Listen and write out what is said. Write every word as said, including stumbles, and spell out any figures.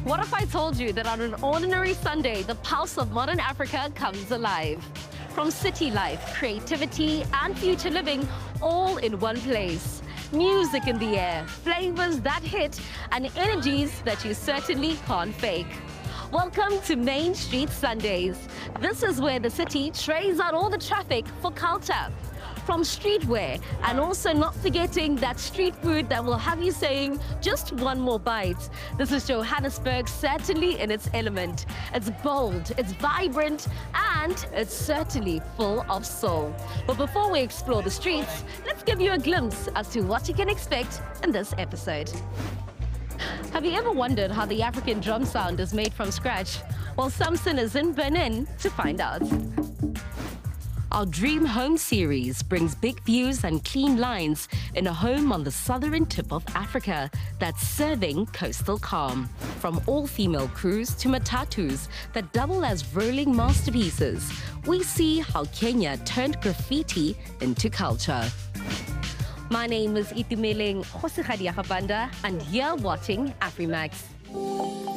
What if I told you that on an ordinary Sunday, the pulse of modern Africa comes alive? From city life, creativity, and future living, all in one place. Music in the air, flavors that hit, and energies that you certainly can't fake. Welcome to Main Street Sundays. This is where the city trades out all the traffic for culture. From streetwear, and also not forgetting that street food that will have you saying just one more bite. This is Johannesburg, certainly in its element. It's bold, it's vibrant, and it's certainly full of soul. But before we explore the streets, let's give you a glimpse as to what you can expect in this episode. Have you ever wondered how the African drum sound is made from scratch? Well, Samson is in Benin to find out. Our Dream Home series brings big views and clean lines in a home on the southern tip of Africa that's serving coastal calm. From all-female crews to matatus that double as rolling masterpieces, we see how Kenya turned graffiti into culture. My name is Itumeleng Khosikgadi Yakgapanda, and you're watching Afrimax.